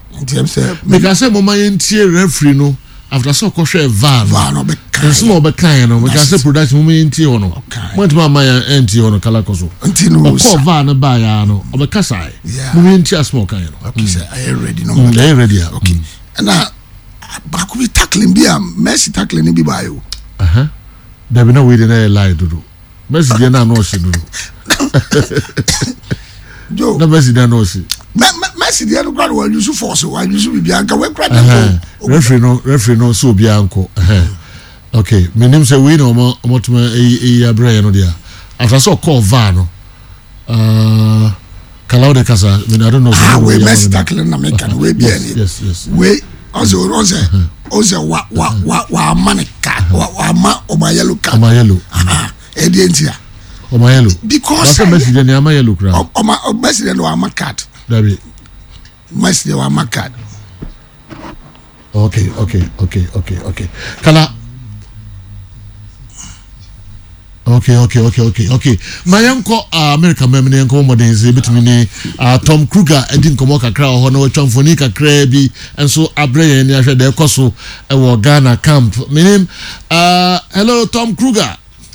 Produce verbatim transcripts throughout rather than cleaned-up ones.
Ntem say because say mama yentie referee no after so ko hwe var var no be kan nso no be kan no because say production mama yentie ho no want mama ya enti ho no kala koso enti no ko var no ba ya no obeka sai mama yentie asmo kan no okay say I ready no I ready okay na ba ko be tackling bi am Messi tackling bi ba yo aha there be no way na lie dudu Messi dey na no she dudu Joe na Messi dey no she Messi dey no kwad wa use force wa use bi anka we kwad no referee no referee no so bi anko okay menim say we no mo motuma e e abraya no dia after so call var no uh kalau de casa me I don't know ah we Messi tackling na me kan we bi ani yes yes we also also also wa wa wa wa manika wa ma omayelo ka omayelo ah e di entia omayelo because Messi dey na omayelo kra oma Messi dey no ama card dabi Messi dey wa card okay okay okay okay okay kala okay okay okay okay okay mayanko uh, America memne yanko modern ze bitimi ni uh, Tom Kruger edin komo kakra ho na watwamfoni kakra bi enso abreye ni ahwe de ekoso e wo Ghana camp menim uh, hello Tom Kruger.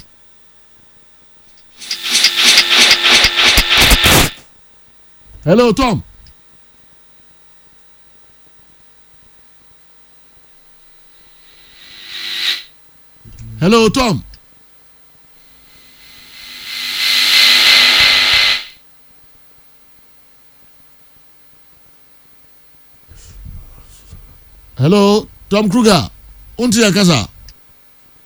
Hello Tom. Hello Tom. Hello Tom Kruger. Unti ya kasa.